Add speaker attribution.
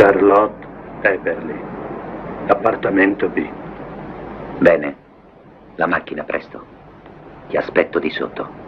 Speaker 1: Charlotte Everly, appartamento B.
Speaker 2: Bene, la macchina presto. Ti aspetto di sotto.